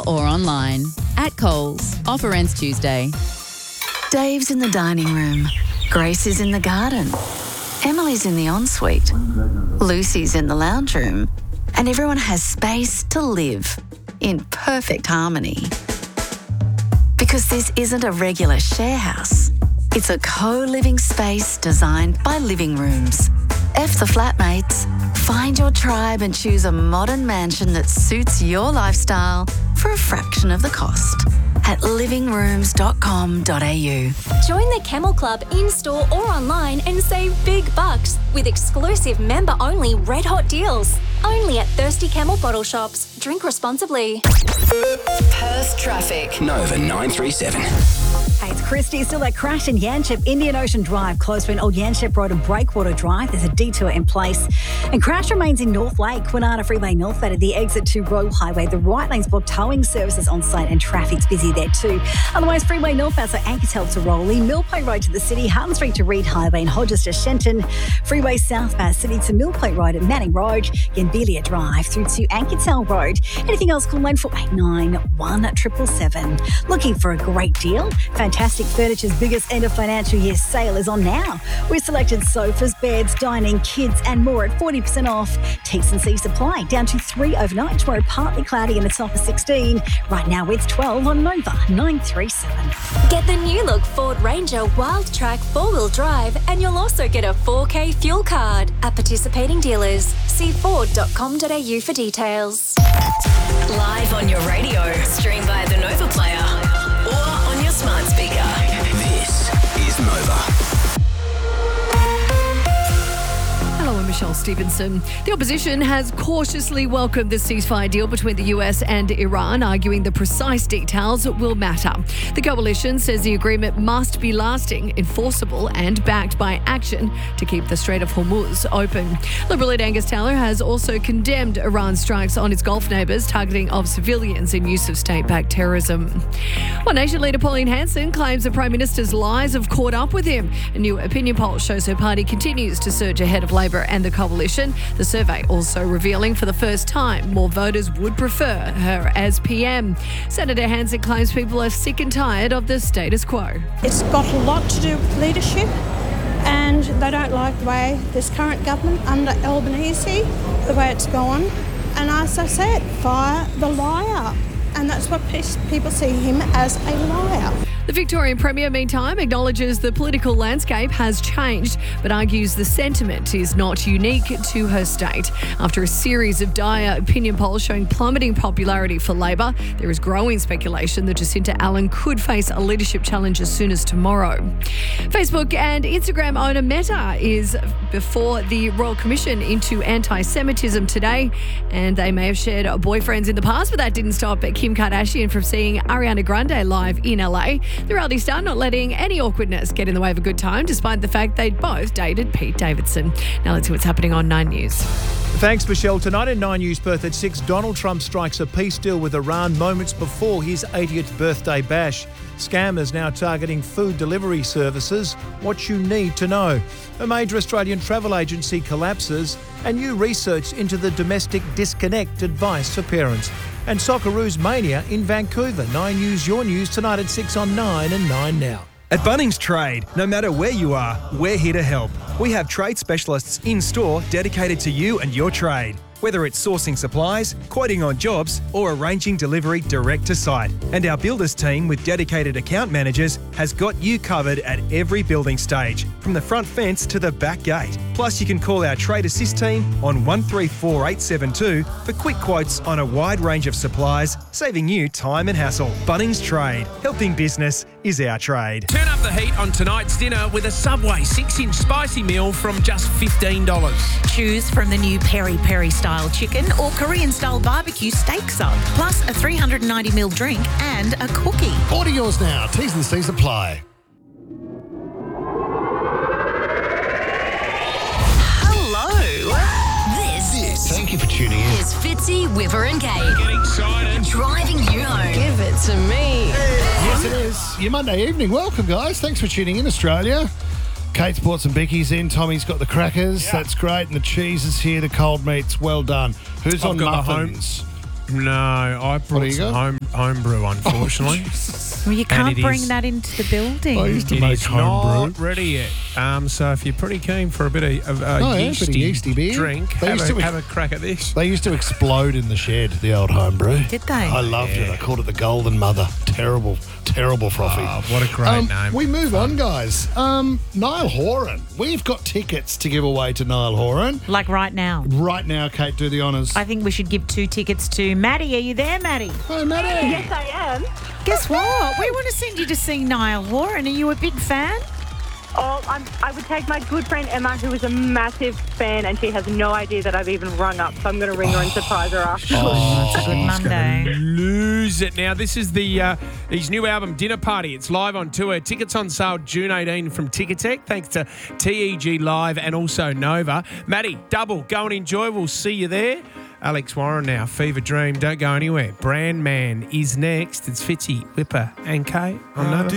or online. At Coles. Offer ends Tuesday. Dave's in the dining room. Grace is in the garden. Emily's in the ensuite. Lucy's in the lounge room. And everyone has space to live in perfect harmony. Because this isn't a regular share house. It's a co-living space designed by Living Rooms. F the flatmates. Find your tribe and choose a modern mansion that suits your lifestyle for a fraction of the cost at livingrooms.com.au. Join the Camel Club in-store or online and save big bucks with exclusive member-only red-hot deals. Only at Thirsty Camel bottle shops. Drink responsibly. Perth traffic. Nova 937. Hey, it's Christy. Still that crash in Yanchep, Indian Ocean Drive, close between Old Yanchep Road and Breakwater Drive. There's a detour in place. And crash remains in North Lake, Kwinana Freeway northbound at the exit to Royal Highway. The right lane's blocked, towing services on site and traffic's busy there too. Otherwise, Freeway northbound, so Ankersell to Rowley, Millpoint Road to the city, Harton Street to Reed Highway and Hodges to Shenton. Freeway southbound, City to Millpoint Road at Manning Road, Gambilia Drive through to Ankersell Road. Anything else, call 9489 1777. Looking for a great deal? Fantastic Furniture's biggest end of financial year sale is on now. We've selected sofas, beds, dining, kids and more at 40% off. T&C supply down to 3 overnight. Tomorrow partly cloudy and it's off of 16. Right now it's 12 on Nova 937. Get the new look Ford Ranger Wild Track 4-wheel drive and you'll also get a 4K fuel card at participating dealers. See ford.com.au for details. Live on your radio. Stream via the Nova Player or on your smart speaker. This is Nova. Hello, I'm Michelle Stevenson. The opposition has cautiously welcomed the ceasefire deal between the US and Iran, arguing the precise details will matter. The coalition says the agreement must be lasting, enforceable and backed by action to keep the Strait of Hormuz open. Liberal leader Angus Taylor has also condemned Iran's strikes on its Gulf neighbours, targeting of civilians in use of state-backed terrorism. One Nation leader Pauline Hanson claims the Prime Minister's lies have caught up with him. A new opinion poll shows her party continues to surge ahead of Labor and the coalition. The survey also revealing for the first time more voters would prefer her as PM. Senator Hanson claims people are sick and tired of the status quo. It's got a lot to do with leadership and they don't like the way this current government under Albanese, the way it's gone. And as I said, fire the liar. And that's what people see him as, a liar. The Victorian Premier, meantime, acknowledges the political landscape has changed, but argues the sentiment is not unique to her state. After a series of dire opinion polls showing plummeting popularity for Labor, there is growing speculation that Jacinta Allen could face a leadership challenge as soon as tomorrow. Facebook and Instagram owner Meta is before the Royal Commission into anti-Semitism today, and they may have shared boyfriends in the past, but that didn't stop Kim Kardashian from seeing Ariana Grande live in LA. The reality star not letting any awkwardness get in the way of a good time, despite the fact they'd both dated Pete Davidson. Now let's see what's happening on 9 News. Thanks, Michelle. Tonight in 9 News Perth at 6, Donald Trump strikes a peace deal with Iran moments before his 80th birthday bash. Scammers now targeting food delivery services. What you need to know. A major Australian travel agency collapses and new research into the domestic disconnect advice for parents. And Socceroos mania in Vancouver. 9 News, your news tonight at 6 on 9 and 9 now. At Bunnings Trade, no matter where you are, we're here to help. We have trade specialists in store dedicated to you and your trade. Whether it's sourcing supplies, quoting on jobs, or arranging delivery direct to site. And our builders team with dedicated account managers has got you covered at every building stage, from the front fence to the back gate. Plus, you can call our Trade Assist team on 134872 for quick quotes on a wide range of supplies, saving you time and hassle. Bunnings Trade. Helping business is our trade. Turn up the heat on tonight's dinner with a Subway 6-inch spicy meal from just $15. Choose from the new Peri Peri style chicken or Korean style barbecue steak sub, plus a 390ml drink and a cookie. Order yours now. T's and C's apply. Thank you for tuning in. It's Fitzy, Whipper and Kate. Get excited. Driving you home. Give it to me. Yes, it is. Your Monday evening. Welcome, guys. Thanks for tuning in, Australia. Kate's brought some bickies in. Tommy's got the crackers. Yeah. That's great. And the cheese is here. The cold meats. Well done. Who's on muffins? No, I brought some home homebrew, unfortunately. Well, you can't it bring is- that into the building. I used to It make is homebrew. not ready yet. So if you're pretty keen for a bit of Oh, yeah, a bit of yeasty beer. drink, They have used to- have a crack at this. They used to explode in the shed, the old homebrew. Did they? I loved it. I called it the Golden Mother. Terrible, terrible frothy. Oh, what a great name. We move on, guys. Niall Horan. We've got tickets to give away to Niall Horan. Like right now. Right now, Kate, do the honours. I think we should give 2 tickets to Maddie. Are you there, Maddie? Hi, Maddie. Yes, I am. Guess what? We want to send you to see Niall Horan. Are you a big fan? Oh, I would take my good friend Emma, who is a massive fan, and she has no idea that I've even rung up. So I'm going to ring her and surprise her afterwards. Oh, it's a good Monday. Lose it. Now, this is his new album, Dinner Party. It's live on tour. Tickets on sale June 18 from Ticketek, thanks to TEG Live and also Nova. Maddie, double. Go and enjoy. We'll see you there. Alex Warren now, Fever Dream. Don't go anywhere. Brand Man is next. It's Fitzy, Whipper and Kate on Nova.